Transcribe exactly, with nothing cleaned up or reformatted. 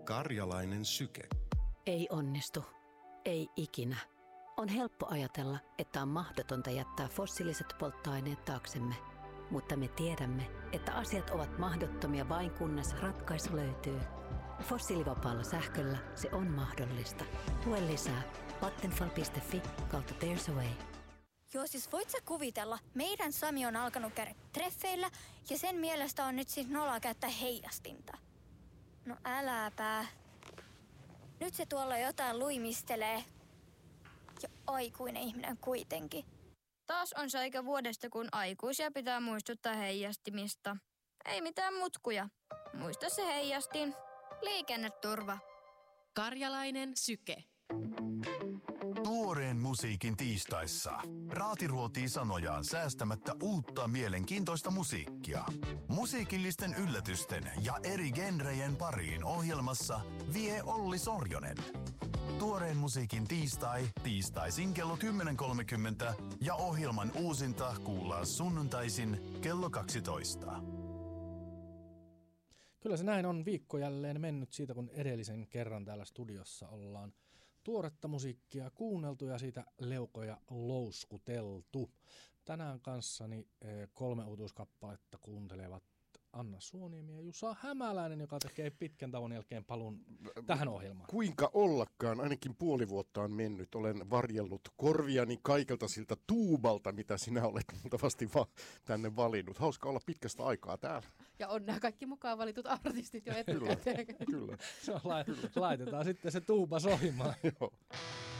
Karjalainen syke. Ei onnistu. Ei ikinä. On helppo ajatella, että on mahdotonta jättää fossiiliset polttoaineet taaksemme. Mutta me tiedämme, että asiat ovat mahdottomia vain kunnes ratkaisu löytyy. Fossiilivapaalla sähköllä se on mahdollista. Lue lisää vattenfall piste fi kautta There's a Way. Joo, siis voit sä kuvitella, meidän Sami on alkanut käydä treffeillä ja sen mielestä on nyt siis noloa käyttää heijastinta. No äläpä. Nyt se tuolla jotain luimistelee. Ja aikuinen ihminen kuitenkin. Taas on se aika vuodesta, kun aikuisia pitää muistuttaa heijastimista. Ei mitään mutkuja. Muista se heijastin. Liikenneturva. Karjalainen syke. Tuoreen musiikin tiistaissa. Raati ruotii sanojaan säästämättä uutta mielenkiintoista musiikkia. Musiikillisten yllätysten ja eri genrejen pariin ohjelmassa vie Olli Sorjonen. Tuoreen musiikin tiistai, tiistaisin kello kymmenen kolmekymmentä ja ohjelman uusinta kuullaan sunnuntaisin kello kaksitoista. Kyllä se näin on, viikko jälleen mennyt siitä, kun edellisen kerran täällä studiossa ollaan tuoretta musiikkia kuunneltu ja siitä leukoja louskuteltu. Tänään kanssani kolme uutuuskappaletta kuuntelevat Anna Suoniemi ja Jusa Hämäläinen, joka tekee pitkän tauon jälkeen paluun tähän ohjelmaan. Kuinka ollakaan, ainakin puoli vuotta on mennyt. Olen varjellut korviani kaikelta siltä tuubalta, mitä sinä olet luultavasti va- tänne valinnut. Hauska olla pitkästä aikaa täällä. Ja on nämä kaikki mukaan valitut artistit jo etukäteen. Kyllä, kyllä. Laitetaan sitten se tuuba soimaan. Joo.